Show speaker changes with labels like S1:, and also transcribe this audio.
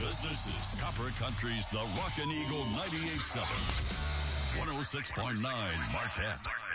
S1: This is Copper Country's The Rockin' Eagle 98.7. 106.9 Marquette.